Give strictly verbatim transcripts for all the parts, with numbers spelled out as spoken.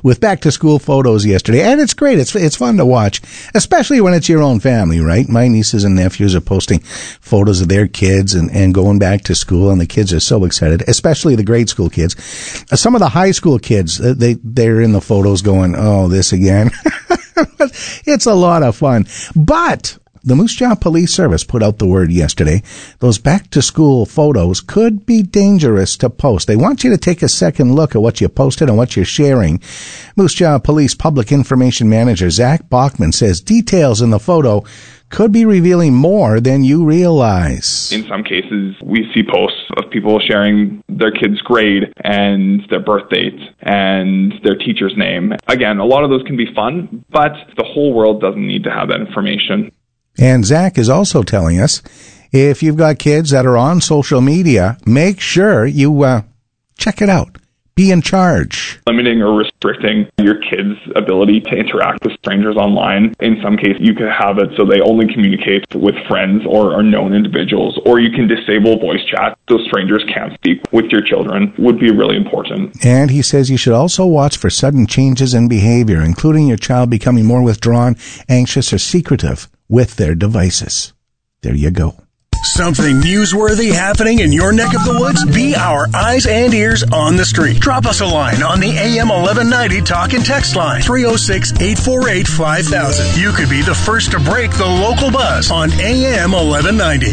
with back-to-school photos yesterday. And it's great. It's it's fun to watch, especially when it's your own family, right? My nieces and nephews are posting photos of their kids and, and going back to school, and the kids are so excited, especially the grade school kids. Uh, some of the high school kids, uh, they, they're in the photos going, oh, this again. It's a lot of fun. But the Moose Jaw Police Service put out the word yesterday. Those back-to-school photos could be dangerous to post. They want you to take a second look at what you posted and what you're sharing. Moose Jaw Police Public Information Manager Zach Bachman says details in the photo could be revealing more than you realize. In some cases, we see posts of people sharing their kid's grade and their birth date and their teacher's name. Again, a lot of those can be fun, but the whole world doesn't need to have that information. And Zach is also telling us, if you've got kids that are on social media, make sure you uh, check it out. Be in charge. Limiting or restricting your kids' ability to interact with strangers online. In some cases, you can have it so they only communicate with friends or, or known individuals, or you can disable voice chat so strangers can't speak with your children, would be really important. And he says you should also watch for sudden changes in behavior, including your child becoming more withdrawn, anxious, or secretive with their devices. There you go. Something newsworthy happening in your neck of the woods? Be our eyes and ears on the street. Drop us a line on the A M eleven ninety talk and text line, three oh six, eight four eight, five thousand. You could be the first to break the local buzz on A M eleven ninety.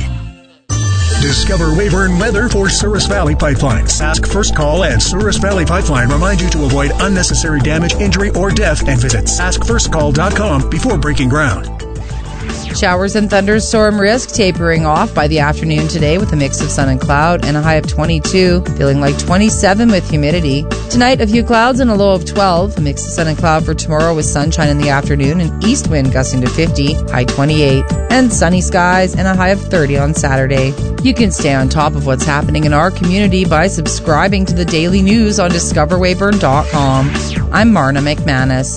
Discover Weyburn weather for Souris Valley Pipeline. Sask First Call and Souris Valley Pipeline remind you to avoid unnecessary damage, injury, or death, and visit sask first call dot com before breaking ground. Showers and thunderstorm risk tapering off by the afternoon today with a mix of sun and cloud and a high of twenty-two, feeling like twenty-seven with humidity. Tonight, a few clouds and a low of twelve, a mix of sun and cloud for tomorrow with sunshine in the afternoon and east wind gusting to fifty, high twenty-eight, and sunny skies and a high of thirty on Saturday. You can stay on top of what's happening in our community by subscribing to the daily news on discover weyburn dot com. I'm Marna McManus.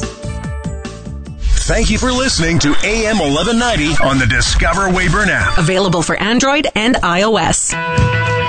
Thank you for listening to A M eleven ninety on the Discover Weyburn app. Available for Android and iOS.